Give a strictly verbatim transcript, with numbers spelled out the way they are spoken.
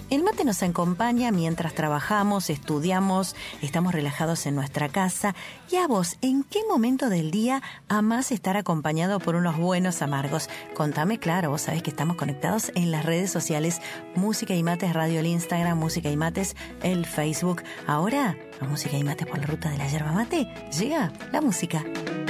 El mate nos acompaña mientras trabajamos, estudiamos, estamos relajados en nuestra casa. Y a vos, ¿en qué momento del día amás estar acompañado por unos buenos amargos? Contame, claro, vos sabés que estamos conectados en las redes sociales. Música y Mates Radio, el Instagram, Música y Mates, el Facebook. Ahora, a Música y Mates por la ruta de la yerba mate, llega la música.